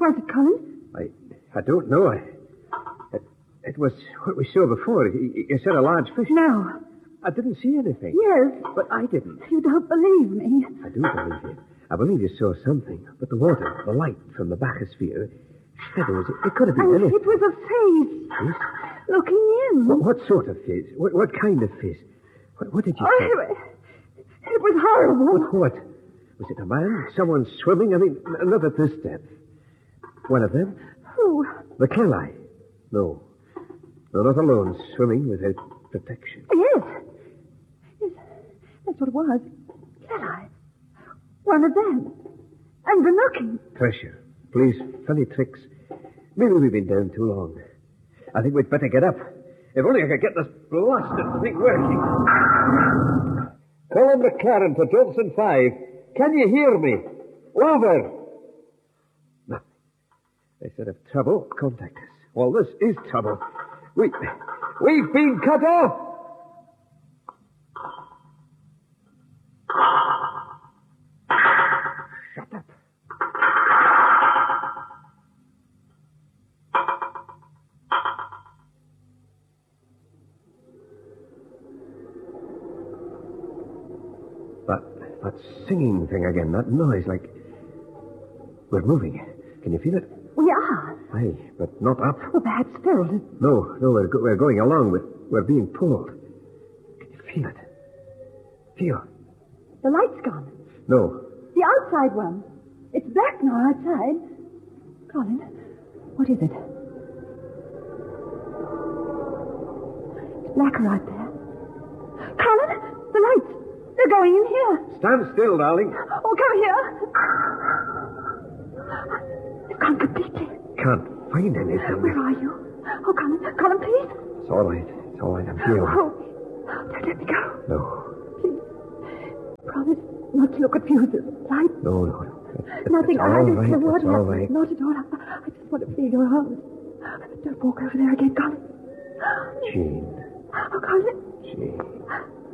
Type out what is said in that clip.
was it, Colin? I don't know. It was what we saw before. You said a large fish. No. I didn't see anything. Yes. But I didn't. You don't believe me. I do believe you. I believe you saw something. But the water, the light from the bathysphere, shadows, it could have been anything. It was a face. Face? Looking in. What sort of face? What kind of face? What did you see? It was horrible. What? Was it a man? Someone swimming? I mean, not at this depth. One of them? Who? The Kelai. No. No, not alone, swimming without protection. Yes. That's what it was. Kelai. One of them. And the looking. Treasure. Please, funny tricks. Maybe we've been down too long. I think we'd better get up. If only I could get this blasted thing working. Colin McLaren for Johnson 5. Can you hear me? Over. Nothing. They said if trouble, contact us. Well, this is trouble. We've been cut off. Shut up. That singing thing again, that noise, like... We're moving. Can you feel it? We are. Aye, but not up. Well, perhaps spiraled. No, we're going along, but we're being pulled. Can you feel it? Feel. The light's gone. No. The outside one. It's black now outside. Colin, what is it? It's blacker out there. Colin, the lights. They're going in here. Stand still, darling. Oh, come here. They've gone completely. Can't find anything. Where are you? Oh, Colin, please. It's all right. It's all right. I'm here. Oh, don't let me go. No. Please. Promise not to look at fuses. Light. No. Nothing. It's all right. The water. It's all right. Not at all. I just want to feel your arms. Don't walk over there again, Colin. Jean. Oh, Colin. Jean.